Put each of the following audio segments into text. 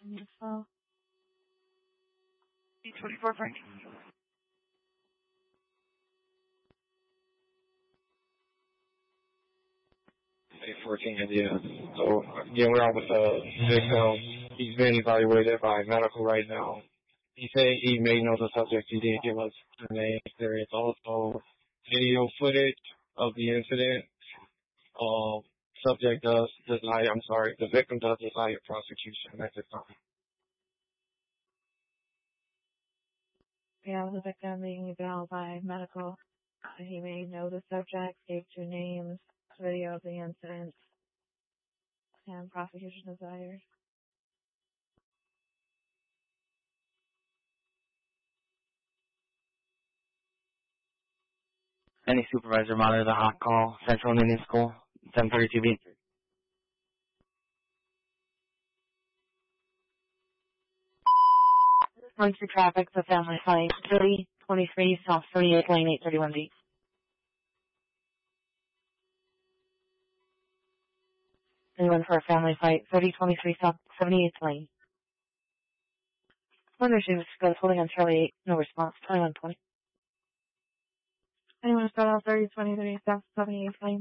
So, B24 Frank. 14 India. So, again, we're on with the victim. He's being evaluated by medical right now. He said he made note of the subject. He didn't give us the name. There is also video footage of the incident. The victim does desire prosecution at this time. yeah, the victim being evaluated by medical. He made note of the subject, gave 2 names, video of the incident, and prosecution desired. Any supervisor monitor the hot call, Central Indian School, 732B. Run through traffic, the family flight 3023 South 38 Lane 831B. Anyone for a family flight 3023 South 78th Lane. Wonder she was holding on Charlie 8, no response, 2120. Anyone start out 3023 South 78th Lane?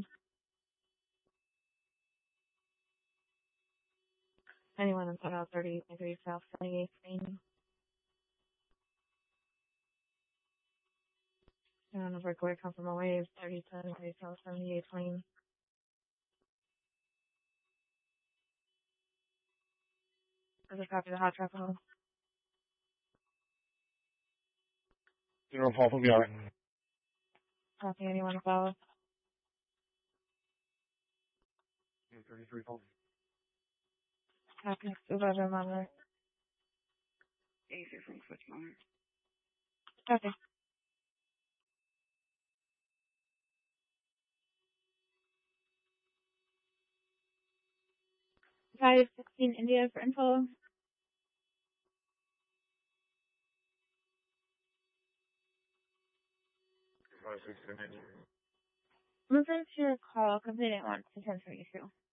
Anyone in South 3023 South 78th Lane? Anyone in breakaway come from a wave 3023 South 78th Lane? Does it copy the hot traffic hole? General Paul from BR. Copy anyone follow? 33 Paul. Copy supervisor monitor. 83 from Switch Monitor. Copy. 516 India for info. Reference your call completed on 1032.